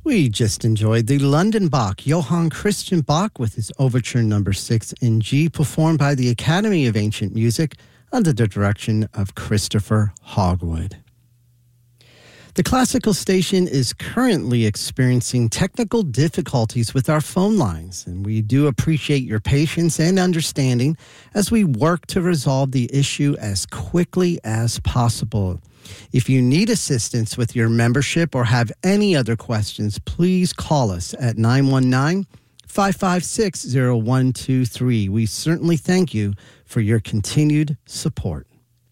We just enjoyed the London Bach, Johann Christian Bach, with his Overture Number 6 in G, performed by the Academy of Ancient Music under the direction of Christopher Hogwood. The Classical Station is currently experiencing technical difficulties with our phone lines, and we do appreciate your patience and understanding as we work to resolve the issue as quickly as possible. If you need assistance with your membership or have any other questions, please call us at 919-556-0123. We certainly thank you for your continued support.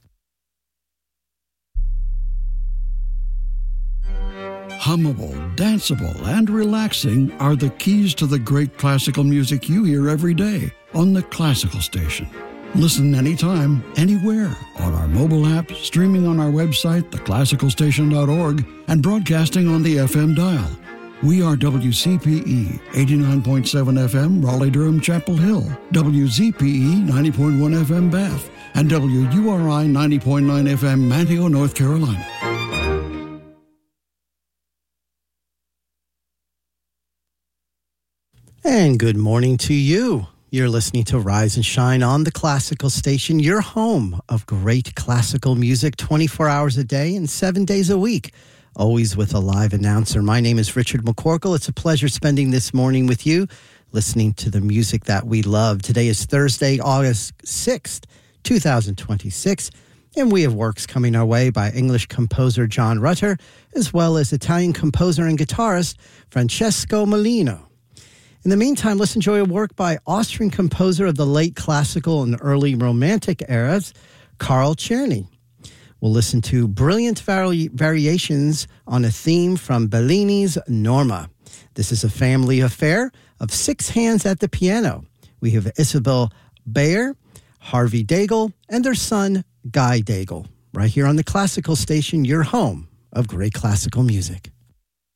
Hummable, danceable, and relaxing are the keys to the great classical music you hear every day on the Classical Station. Listen anytime, anywhere, on our mobile app, streaming on our website, theclassicalstation.org, and broadcasting on the FM dial. We are WCPE 89.7 FM, Raleigh-Durham, Chapel Hill, WZPE 90.1 FM, Bath, and WURI 90.9 FM, Manteo, North Carolina. And good morning to you. You're listening to Rise and Shine on the Classical Station, your home of great classical music 24 hours a day and 7 days a week, always with a live announcer. My name is Richard McCorkle. It's a pleasure spending this morning with you, listening to the music that we love. Today is Thursday, August 6th, 2026, and we have works coming our way by English composer John Rutter, as well as Italian composer and guitarist Francesco Molino. In the meantime, let's enjoy a work by Austrian composer of the late classical and early romantic eras, Carl Czerny. We'll listen to brilliant variations on a theme from Bellini's Norma. This is a family affair of six hands at the piano. We have Isabel Bayer, Harvey Daigle, and their son, Guy Daigle, right here on the Classical Station, your home of great classical music.